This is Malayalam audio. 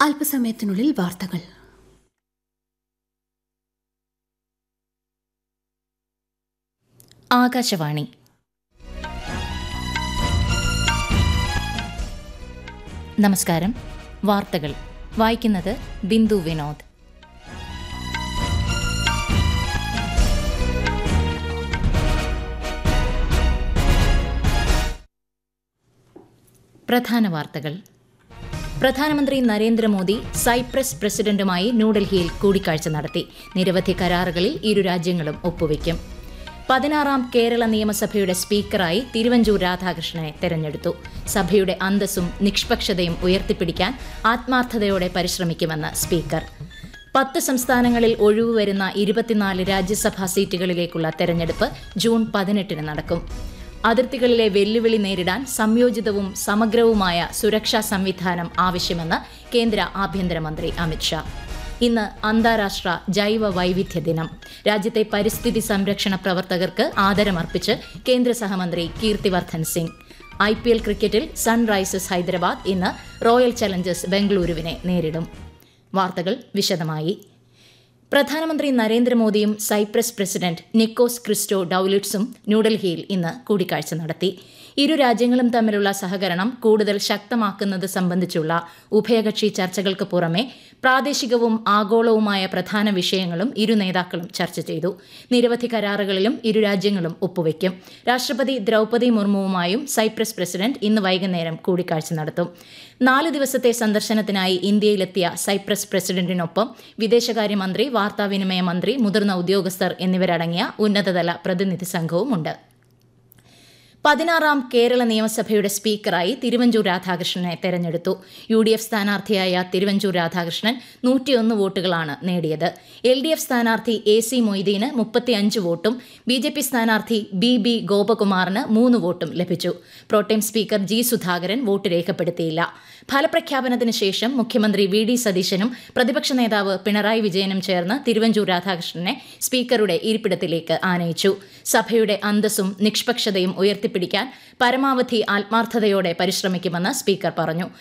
അല്പസമയത്തിനുള്ളിൽ വാർത്തകൾ. ആകാശവാണി. നമസ്കാരം. വാർത്തകൾ വായിക്കുന്നത് ബിന്ദു വിനോദ്. പ്രധാന വാർത്തകൾ. പ്രധാനമന്ത്രി നരേന്ദ്രമോദി സൈപ്രസ് പ്രസിഡന്റുമായി ന്യൂഡൽഹിയിൽ കൂടിക്കാഴ്ച നടത്തി. നിരവധി കരാറുകളിൽ ഇരു രാജ്യങ്ങളും ഒപ്പുവയ്ക്കും. 16ാം കേരള നിയമസഭയുടെ സ്പീക്കറായി തിരുവഞ്ചൂർ രാധാകൃഷ്ണനെ തെരഞ്ഞെടുത്തു. സഭയുടെ അന്തസ്സും നിഷ്പക്ഷതയും ഉയർത്തിപ്പിടിക്കാൻ ആത്മാർത്ഥതയോടെ പരിശ്രമിക്കുമെന്ന് സ്പീക്കർ. 10 സംസ്ഥാനങ്ങളിൽ ഒഴിവുവരുന്ന 24 രാജ്യസഭാ സീറ്റുകളിലേക്കുള്ള തെരഞ്ഞെടുപ്പ് ജൂൺ 18 നടക്കും. അതിർത്തികളിലെ വെല്ലുവിളി നേരിടാൻ സംയോജിതവും സമഗ്രവുമായ സുരക്ഷാ സംവിധാനം ആവശ്യമെന്ന് കേന്ദ്ര ആഭ്യന്തരമന്ത്രി അമിത്ഷാ. ഇന്ന് അന്താരാഷ്ട്ര ജൈവ വൈവിധ്യ ദിനം. രാജ്യത്തെ പരിസ്ഥിതി സംരക്ഷണ പ്രവർത്തകർക്ക് ആദരമർപ്പിച്ച് കേന്ദ്ര സഹമന്ത്രി കീർത്തിവർദ്ധൻ സിംഗ്. IPL ക്രിക്കറ്റിൽ സൺറൈസേഴ്സ് ഹൈദരാബാദ് ഇന്ന് റോയൽ ചലഞ്ചേഴ്സ് ബംഗളൂരുവിനെ നേരിടും. വാർത്തകൾ വിശദമായി. പ്രധാനമന്ത്രി നരേന്ദ്രമോദിയും സൈപ്രസ് പ്രസിഡന്റ് നിക്കോസ് ക്രിസ്റ്റോ ഡൌലിറ്റ്സും ന്യൂഡൽഹിയിൽ ഇന്ന് കൂടിക്കാഴ്ച നടത്തി. ഇരു രാജ്യങ്ങളും തമ്മിലുള്ള സഹകരണം കൂടുതൽ ശക്തമാക്കുന്നത് സംബന്ധിച്ചുള്ള ഉഭയകക്ഷി ചർച്ചകൾക്ക് പുറമെ പ്രാദേശികവും ആഗോളവുമായ പ്രധാന വിഷയങ്ങളും ഇരു നേതാക്കളും ചർച്ച ചെയ്തു. നിരവധി കരാറുകളിലും ഇരു രാജ്യങ്ങളും ഒപ്പുവയ്ക്കും. രാഷ്ട്രപതി ദ്രൗപദി മുർമുവുമായും സൈപ്രസ് പ്രസിഡന്റ് ഇന്ന് വൈകുന്നേരം കൂടിക്കാഴ്ച നടത്തും. 4 ദിവസത്തെ സന്ദർശനത്തിനായി ഇന്ത്യയിലെത്തിയ സൈപ്രസ് പ്രസിഡന്റിനൊപ്പം വിദേശകാര്യമന്ത്രി, വാർത്താവിനിമയ മന്ത്രി, മുതിർന്ന ഉദ്യോഗസ്ഥർ എന്നിവരടങ്ങിയ ഉന്നതതല പ്രതിനിധി സംഘവുമുണ്ട്. 16ാം കേരള നിയമസഭയുടെ സ്പീക്കറായി തിരുവഞ്ചൂർ രാധാകൃഷ്ണനെ തെരഞ്ഞെടുത്തു. UDF സ്ഥാനാർത്ഥിയായ തിരുവഞ്ചൂർ രാധാകൃഷ്ണൻ 101 വോട്ടുകളാണ് നേടിയത്. LDF സ്ഥാനാർത്ഥി AC മൊയ്തീന് 35 വോട്ടും BJP സ്ഥാനാർത്ഥി BB ഗോപകുമാറിന് 3 വോട്ടും ലഭിച്ചു. Pro tem speaker G Sudhakaran vote രേഖപ്പെടുത്തിയില്ല. ഫലപ്രഖ്യാപനത്തിന് ശേഷം മുഖ്യമന്ത്രി VD സതീശനും പ്രതിപക്ഷ നേതാവ് പിണറായി വിജയനും ചേർന്ന് തിരുവഞ്ചൂർ രാധാകൃഷ്ണനെ സ്പീക്കറുടെ ഇരിപ്പിടത്തിലേക്ക് ആനയിച്ചു. സഭയുടെ അന്തസ്സും നിഷ്പക്ഷതയും ഉയർത്തിപ്പിടിക്കാൻ പരമാവധി ആത്മാർത്ഥതയോടെ പരിശ്രമിക്കുമെന്ന് സ്പീക്കർ പറഞ്ഞു.